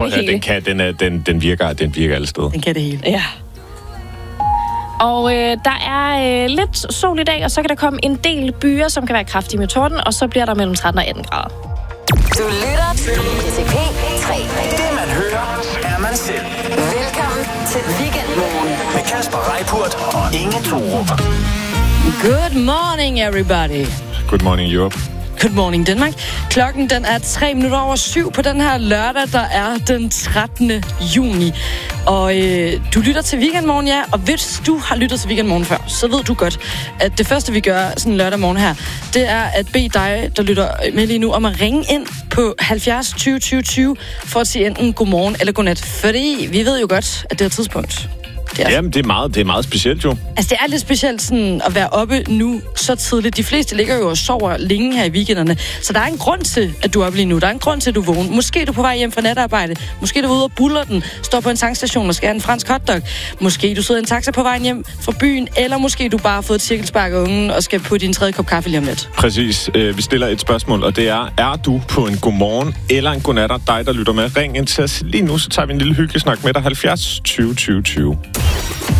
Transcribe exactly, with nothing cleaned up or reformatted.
det hele. Den, kan, den, er, den, den, virker, den virker alle steder. Den kan det hele. Ja. Og øh, der er øh, lidt sol i dag, og så kan der komme en del byer, som kan være kraftige med torden, og så bliver der mellem tretten og atten grader. Du lytter til P tre. Det man hører, er man selv. Velkommen til Weekendmorgen Med Kasper Reippurt og Inge Thorup. Good morning, everybody. Good morning, Europe. Good morning, Danmark. Klokken den er tre minutter over syv på den her lørdag, der er den trettende juni. Og øh, du lytter til Weekendmorgen, ja. Og hvis du har lyttet til Weekendmorgen før, så ved du godt, at det første, vi gør sådan en lørdag morgen her, det er at bede dig, der lytter med lige nu, om at ringe ind på halvfjerds tyve tyve tyve for at sige enten godmorgen eller godnat. Fordi vi ved jo godt, at det er tidspunkt. Det er, Jamen, det er, meget, det er meget specielt jo. Altså, det er lidt specielt sådan at være oppe nu så tidligt. De fleste ligger jo og sover længe her i weekenderne. Så der er en grund til, at du er oppe lige nu. Der er en grund til, at du er vågen. Måske er du på vej hjem fra natarbejde. Måske er du ude og buller den. Står på en tankstation og skal have en fransk hotdog. Måske du sidder i en taxa på vejen hjem fra byen. Eller måske du bare har fået et cirkelspark af ungen og skal på din tredje kop kaffe lige om lidt. Præcis. Vi stiller et spørgsmål, og det er, er du på en godmorgen eller en godnatter? Dig, der lytter med, ring ind til os lige nu, så tager vi en lille hyggesnak med dig. halvfjerds tyve tyve tyve.